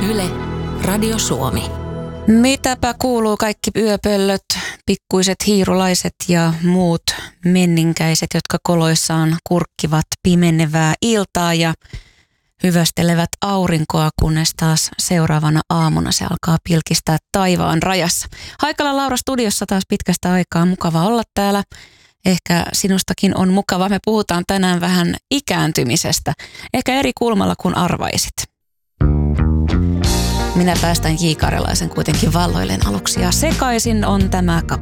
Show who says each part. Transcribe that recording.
Speaker 1: Yle, Radio Suomi.
Speaker 2: Mitäpä kuuluu kaikki yöpöllöt, pikkuiset hiirulaiset ja muut menninkäiset, jotka koloissaan kurkkivat pimenevää iltaa ja hyvästelevät aurinkoa, kunnes taas seuraavana aamuna se alkaa pilkistää taivaan rajassa. Haikala Laura studiossa taas pitkästä aikaa, mukava olla täällä. Ehkä sinustakin on mukava. Me puhutaan tänään vähän ikääntymisestä, ehkä eri kulmalla kuin arvaisit. Minä päästän J. Karjalaisen kuitenkin valloilleen aluksi ja sekaisin on tämä kappale.